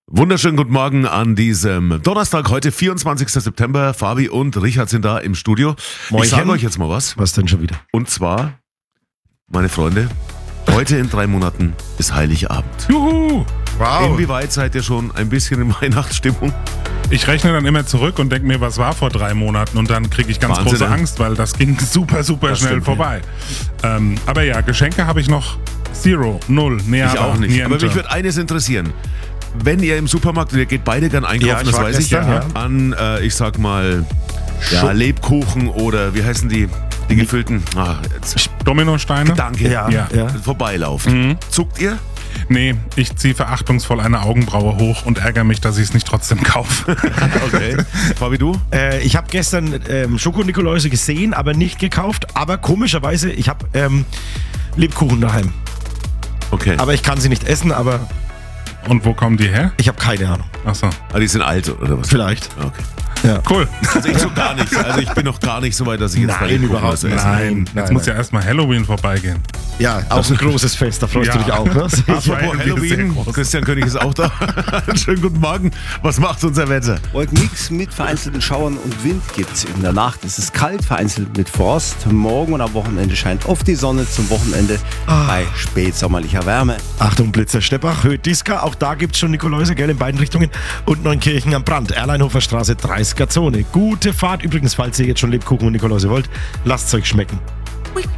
Wunderschönen guten Morgen an diesem Donnerstag, heute 24. September. Fabi und Richard sind da im Studio. Moinchen. Ich sage euch jetzt mal was. Was denn schon wieder? Und zwar, meine Freunde, heute in 3 Monaten ist Heiligabend. Juhu! Wow. Inwieweit seid ihr schon ein bisschen in Weihnachtsstimmung? Ich rechne dann immer zurück und denke mir, was war vor 3 Monaten? Und dann kriege ich ganz Wahnsinn, große ne? Angst, weil das ging super schnell stimmt, vorbei. Aber ja, Geschenke habe ich noch 0, Ich auch nicht. niente. Aber mich würde eines interessieren. Wenn ihr im Supermarkt, und ihr geht beide gern einkaufen, Ja, ich das war weiß ich, gestern, ja. an, ich sag mal, ja, Lebkuchen oder wie heißen die gefüllten? Dominosteine? Danke. Ja. Vorbeilaufen. Zuckt ihr? Nee, ich ziehe verachtungsvoll eine Augenbraue hoch und ärgere mich, dass ich es nicht trotzdem kaufe. Okay. Fabi, du? Ich habe gestern Schoko-Nikoläuse gesehen, aber nicht gekauft. Aber komischerweise, ich habe Lebkuchen daheim. Okay. Aber ich kann sie nicht essen, aber Und wo kommen die her? ich habe keine Ahnung. Achso, Die sind alt oder was? Vielleicht. Okay. cool. Also ich so gar nicht. Also ich bin noch gar nicht so weit, dass ich jetzt Nein, bei den überhaupt Kuchen was nicht. esse. Nein. Jetzt muss ja erstmal Halloween vorbeigehen. Ja, auch ein großes Fest, da freust Ja. du dich auch, ne? Apropos sehr Halloween, groß. Christian König ist auch da. Schönen guten Morgen. Was macht unser Wetter? Wolkenmix mit vereinzelten Schauern und Wind gibt's in der Nacht. Es ist kalt, vereinzelt mit Frost. Morgen und am Wochenende scheint oft die Sonne, zum Wochenende bei spätsommerlicher Wärme. Achtung, Blitzer Steppach, Höhe Diska, auch da gibt's schon Nikoläuse, gell, in beiden Richtungen. Und Neunkirchen am Brand, Erleinhofer Straße, 30er Zone. Gute Fahrt übrigens, falls ihr jetzt schon Lebkuchen und Nikoläuse wollt, lasst's euch schmecken. We